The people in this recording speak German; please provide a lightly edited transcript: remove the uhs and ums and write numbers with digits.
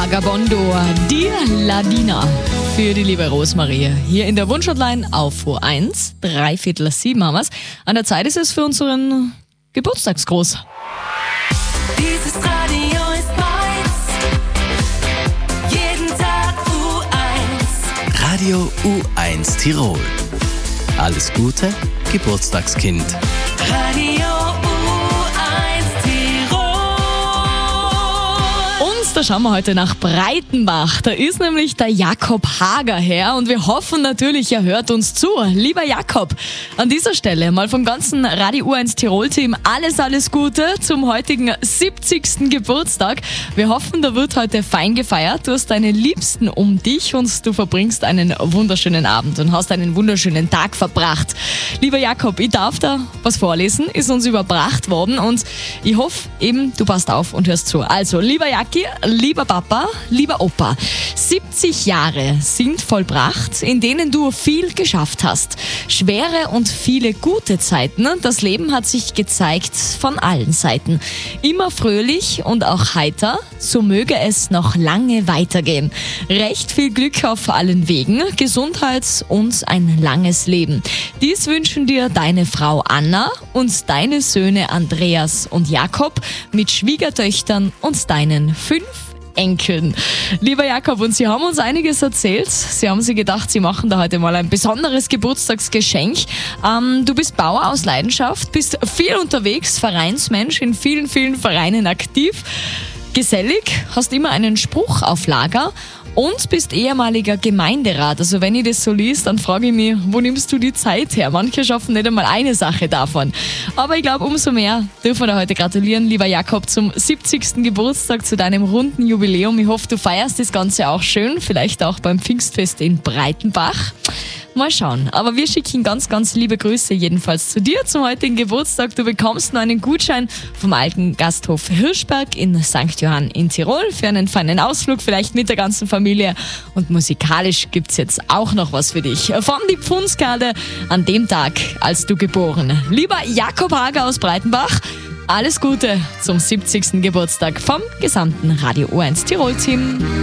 Vagabondo, die Ladina für die liebe Rosmarie. Hier in der Wunschhotline auf U1, 6:45 haben wir's. An der Zeit ist es für unseren Geburtstagsgruß. Dieses Radio ist meins. Jeden Tag U1. Radio U1 Tirol. Alles Gute, Geburtstagskind. Radio U1 Tirol. Und da schauen wir heute nach Breitenbach. Da ist nämlich der Jakob Hager her und wir hoffen natürlich, er hört uns zu. Lieber Jakob, an dieser Stelle mal vom ganzen Radio U1 Tirol-Team alles Gute zum heutigen 70. Geburtstag. Wir hoffen, da wird heute fein gefeiert. Du hast deine Liebsten um dich und du verbringst einen wunderschönen Abend und hast einen wunderschönen Tag verbracht. Lieber Jakob, ich darf da was vorlesen, ist uns überbracht worden und ich hoffe eben, du passt auf und hörst zu. Also, lieber Jacki, lieber Papa, lieber Opa, 70 Jahre sind vollbracht, in denen du viel geschafft hast. Schwere und viele gute Zeiten. Das Leben hat sich gezeigt von allen Seiten. Immer fröhlich und auch heiter, so möge es noch lange weitergehen. Recht viel Glück auf allen Wegen, Gesundheit und ein langes Leben. Dies wünschen dir deine Frau Anna und deine Söhne Andreas und Jakob mit Schwiegertöchtern und deinen 5 Enkeln. Lieber Jakob, und Sie haben uns einiges erzählt. Sie haben sich gedacht, Sie machen da heute mal ein besonderes Geburtstagsgeschenk. Du bist Bauer aus Leidenschaft, bist viel unterwegs, Vereinsmensch, in vielen Vereinen aktiv, gesellig, hast immer einen Spruch auf Lager und bist ehemaliger Gemeinderat. Also wenn ich das so liest, dann frage ich mich, wo nimmst du die Zeit her? Manche schaffen nicht einmal eine Sache davon. Aber ich glaube, umso mehr dürfen wir da heute gratulieren, lieber Jakob, zum 70. Geburtstag, zu deinem runden Jubiläum. Ich hoffe, du feierst das Ganze auch schön, vielleicht auch beim Pfingstfest in Breitenbach. Mal schauen. Aber wir schicken ganz liebe Grüße jedenfalls zu dir zum heutigen Geburtstag. Du bekommst noch einen Gutschein vom alten Gasthof Hirschberg in St. Johann in Tirol für einen feinen Ausflug, vielleicht mit der ganzen Familie. Und musikalisch gibt's jetzt auch noch was für dich. Von die Pfundskade an dem Tag, als du geboren. Lieber Jakob Hager aus Breitenbach, alles Gute zum 70. Geburtstag vom gesamten Radio U1 Tirol-Team.